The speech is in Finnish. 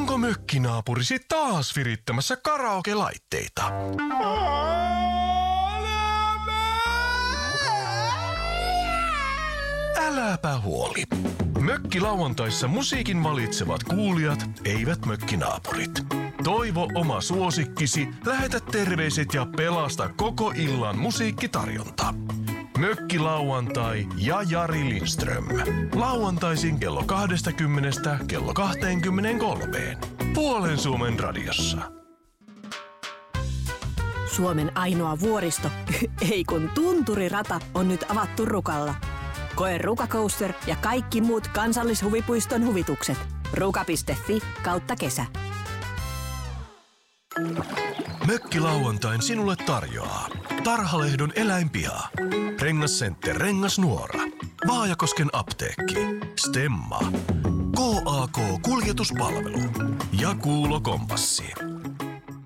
Onko mökkinaapurisi taas virittämässä karaoke-laitteita? Äläpä huoli. Mökkilauantaissa musiikin valitsevat kuulijat, eivät mökkinaapurit. Toivo oma suosikkisi, lähetä terveiset ja pelasta koko illan musiikkitarjonta. Mökkilauantai ja Jari Lindström. Lauantaisin kello 20 kello 23. Puolen Suomen radiossa. Suomen ainoa vuoristo, ei kun tunturirata, on nyt avattu Rukalla. Koe Ruka Coaster ja kaikki muut kansallishuvipuiston huvitukset. ruka.fi/kesä. Mökkilauantain sinulle tarjoaa Tarhalehdon eläinpiha, Rengascenter Rengasnuora, Vaajakosken apteekki, Stemma, KAK Kuljetuspalvelu ja Kuulo Kompassi.